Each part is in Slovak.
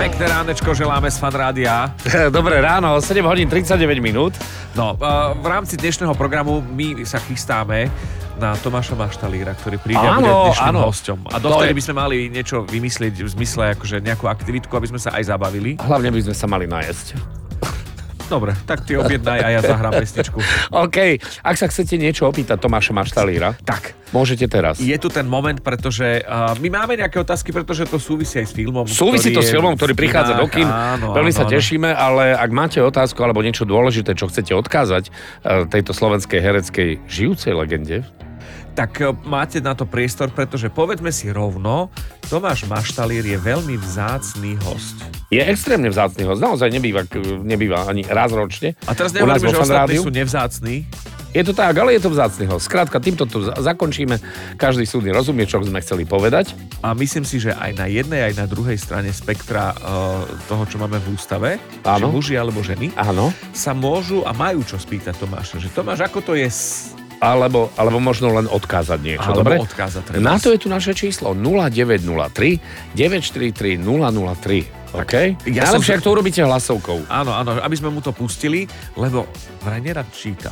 Pekné ránečko želáme z Fan Rádia. Dobré ráno, 7 hodín 39 minút. No, v rámci dnešného programu my sa chystáme na Tomáša Maštalíra, ktorý príde a bude dnešným hosťom. A dovtedy by sme mali niečo vymyslieť v zmysle akože nejakú aktivitku, aby sme sa aj zabavili. Hlavne by sme sa mali najesť. Dobre, tak ty objednaj a ja zahrám pesničku. OK, ak sa chcete niečo opýtať Tomáša Maštalíra, tak môžete teraz. Je tu ten moment, pretože my máme nejaké otázky, pretože to súvisí aj s filmom. Súvisí to s filmom, ktorý prichádza do kín. Veľmi sa tešíme, ale ak máte otázku alebo niečo dôležité, čo chcete odkázať tejto slovenskej hereckej žijúcej legende, tak máte na to priestor, pretože povedzme si rovno, Tomáš Maštalír je veľmi vzácny host. Je extrémne vzácny host, naozaj nebýva ani raz ročne. A teraz nehovoríme, že ostatní sú nevzácni. Je to tak, ale je to vzácny host. Skrátka, týmto tu zakončíme. Každý súdny rozumie, čo sme chceli povedať. A myslím si, že aj na jednej, aj na druhej strane spektra toho, čo máme v ústave, či muži alebo ženy, sa môžu a majú čo spýtať Tomáša. Že Tomáš, ako to je alebo možno len odkázať niečo, dobre? Odkázať. Na to je tu naše číslo 0903 943 003. OK? Najlepšie, ak to urobíte hlasovkou. Áno, aby sme mu to pustili, lebo vraj nerad číta.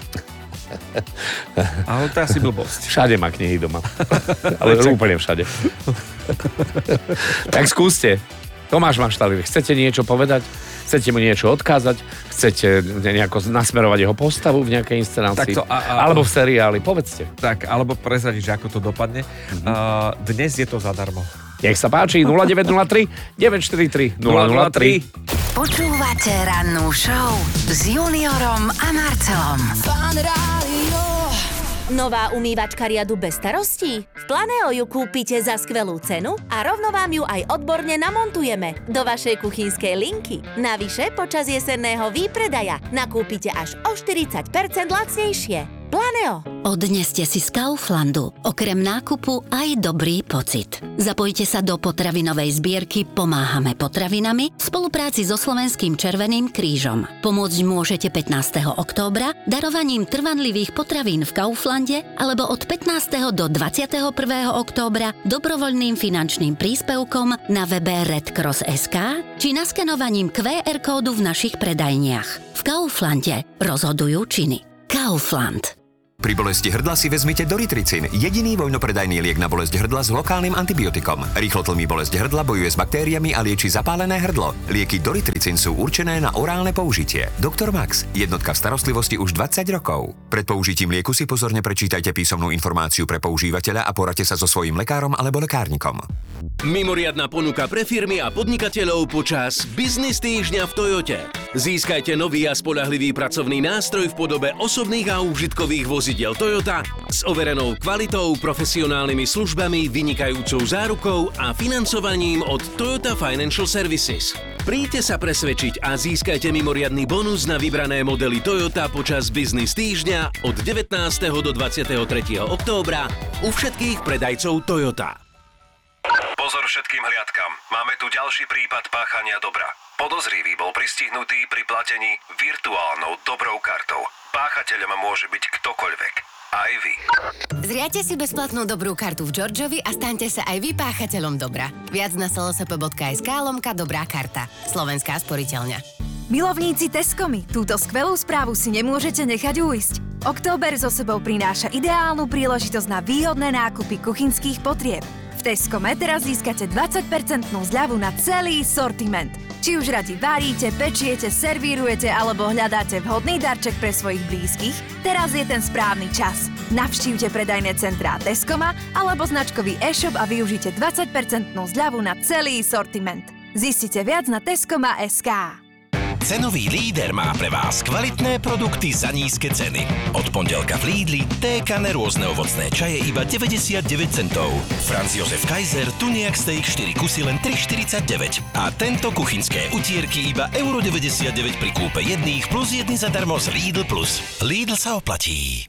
Ale to je asi blbosť. Všade má knihy doma. Ale úplne všade. Tak skúste. Tomáš Maštalír, chcete niečo povedať? Chcete mu niečo odkázať? Chcete nejako nasmerovať jeho postavu v nejakej inscenácii? Alebo v seriáli? Povedzte. Tak, alebo prezradiť, ako to dopadne. Dnes je to zadarmo. Nech sa páči, 0903 943 003. Počúvate rannú show s Juniorom a Marcelom. Fan Rádio. Nová umývačka riadu bez starostí? V Planeo ju kúpite za skvelú cenu a rovno vám ju aj odborne namontujeme do vašej kuchynskej linky. Navyše, počas jesenného výpredaja nakúpite až o 40% lacnejšie. Planeo. Odneste si z Kauflandu okrem nákupu aj dobrý pocit. Zapojte sa do potravinovej zbierky Pomáhame potravinami v spolupráci so Slovenským Červeným krížom. Pomôcť môžete 15. októbra darovaním trvanlivých potravín v Kauflande alebo od 15. do 21. októbra dobrovoľným finančným príspevkom na webe redcross.sk či naskenovaním QR kódu v našich predajniach. V Kauflande rozhodujú činy. Kaufland. Pri bolesti hrdla si vezmite Doritricin, jediný voľnopredajný liek na bolesť hrdla s lokálnym antibiotikom. Rýchlo tlmí bolesť hrdla, bojuje s baktériami a lieči zapálené hrdlo. Lieky Doritricin sú určené na orálne použitie. Dr. Max, jednotka v starostlivosti už 20 rokov. Pred použitím lieku si pozorne prečítajte písomnú informáciu pre používateľa a poradte sa so svojím lekárom alebo lekárnikom. Mimoriadna ponuka pre firmy a podnikateľov počas Business týždňa v Toyote. Získajte nový a spoľahlivý pracovný nástroj v podobe osobných a úžitkových vozidiel Toyota s overenou kvalitou, profesionálnymi službami, vynikajúcou zárukou a financovaním od Toyota Financial Services. Príďte sa presvedčiť a získajte mimoriadny bonus na vybrané modely Toyota počas Business týždňa od 19. do 23. októbra u všetkých predajcov Toyota. Pozor všetkým hliadkam. Máme tu ďalší prípad páchania dobra. Podozrivý bol pristihnutý pri platení virtuálnou dobrou kartou. Páchateľom môže byť ktokoľvek. Aj vy. Zriaďte si bezplatnú dobrú kartu v Georgeovi a staňte sa aj vy páchateľom dobra. Viac na slsp.sk/dobrá karta. Slovenská sporiteľňa. Milovníci Tescomy, túto skvelú správu si nemôžete nechať ujsť. Október so sebou prináša ideálnu príležitosť na výhodné nákupy kuchynských potrieb. V Tescome teraz získate 20% zľavu na celý sortiment. Či už radi varíte, pečiete, servírujete alebo hľadáte vhodný darček pre svojich blízkych, teraz je ten správny čas. Navštívte predajné centrá Tescoma alebo značkový e-shop a využite 20% zľavu na celý sortiment. Zistite viac na tescoma.sk. Cenový líder má pre vás kvalitné produkty za nízke ceny. Od pondelka v Lidli TKN rôzne ovocné čaje iba 99 centov. Franz Josef Kaiser tuniak steak 4 kusy len 3,49. A tento kuchynské utierky iba €99 pri kúpe jedných plus jedný zadarmo z Lidl Plus. Lidl sa oplatí.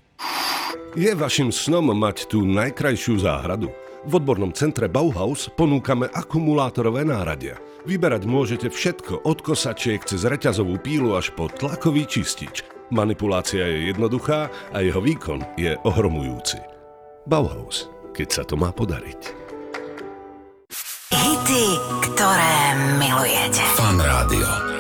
Je vašim snom mať tú najkrajšiu záhradu? V odbornom centre Bauhaus ponúkame akumulátorové náradia. Vyberať môžete všetko od kosačiek cez reťazovú pílu až po tlakový čistič. Manipulácia je jednoduchá a jeho výkon je ohromujúci. Bauhaus, keď sa to má podariť. Hity, ktoré milujete. milujete. Fan Rádio.